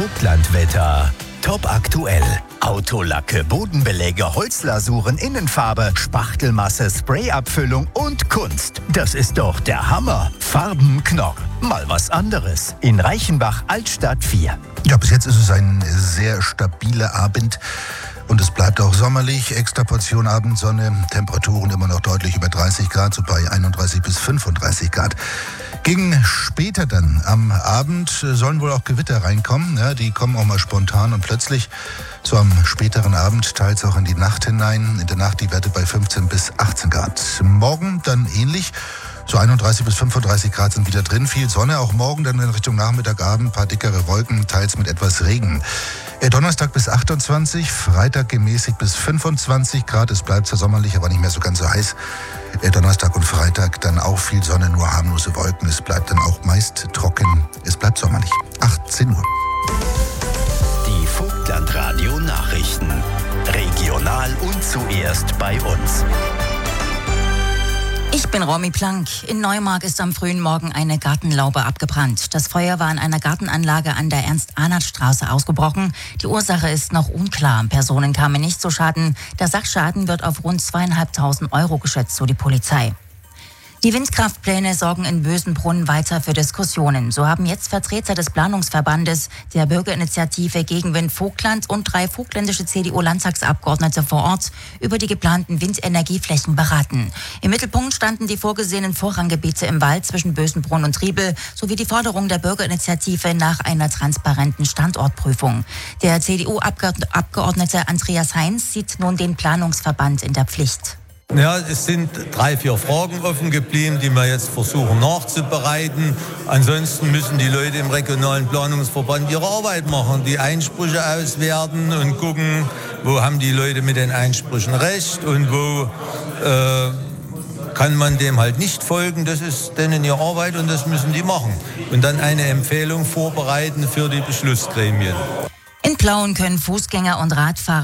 Vogtlandwetter. Top aktuell. Autolacke, Bodenbeläge, Holzlasuren, Innenfarbe, Spachtelmasse, Sprayabfüllung und Kunst. Das ist doch der Hammer. Farbenknorr. Mal was anderes. In Reichenbach, Altstadt 4. Ja, bis jetzt ist es ein sehr stabiler Abend. Und es bleibt auch sommerlich, extra Portion Abendsonne, Temperaturen immer noch deutlich über 30 Grad, so bei 31 bis 35 Grad. Gegen später dann am Abend sollen wohl auch Gewitter reinkommen. Ja, die kommen auch mal spontan und plötzlich, so am späteren Abend, teils auch in die Nacht hinein. In der Nacht die Werte bei 15 bis 18 Grad. Morgen dann ähnlich. So 31 bis 35 Grad sind wieder drin. Viel Sonne, auch morgen dann in Richtung Nachmittagabend. Ein paar dickere Wolken, teils mit etwas Regen. Donnerstag bis 28, Freitag gemäßigt bis 25 Grad. Es bleibt zwar sommerlich, aber nicht mehr so ganz so heiß. Donnerstag und Freitag dann auch viel Sonne, nur harmlose Wolken. Es bleibt dann auch meist trocken. Es bleibt sommerlich. 18 Uhr. Die Vogtlandradio Nachrichten. Regional und zuerst bei uns. Ich bin Romy Plank. In Neumark ist am frühen Morgen eine Gartenlaube abgebrannt. Das Feuer war in einer Gartenanlage an der Ernst-Arnert-Straße ausgebrochen. Die Ursache ist noch unklar. Personen kamen nicht zu Schaden. Der Sachschaden wird auf rund 2.500 Euro geschätzt, so die Polizei. Die Windkraftpläne sorgen in Bösenbrunn weiter für Diskussionen. So haben jetzt Vertreter des Planungsverbandes, der Bürgerinitiative Gegenwind Vogtland und 3 vogtländische CDU-Landtagsabgeordnete vor Ort über die geplanten Windenergieflächen beraten. Im Mittelpunkt standen die vorgesehenen Vorranggebiete im Wald zwischen Bösenbrunn und Triebel sowie die Forderung der Bürgerinitiative nach einer transparenten Standortprüfung. Der CDU-Abgeordnete Andreas Heinz sieht nun den Planungsverband in der Pflicht. Ja, es sind 3, 4 Fragen offen geblieben, die wir jetzt versuchen nachzubereiten. Ansonsten müssen die Leute im regionalen Planungsverband ihre Arbeit machen, die Einsprüche auswerten und gucken, wo haben die Leute mit den Einsprüchen recht und wo kann man dem halt nicht folgen. Das ist denen ihre Arbeit und das müssen die machen. Und dann eine Empfehlung vorbereiten für die Beschlussgremien. In Plauen können Fußgänger und Radfahrer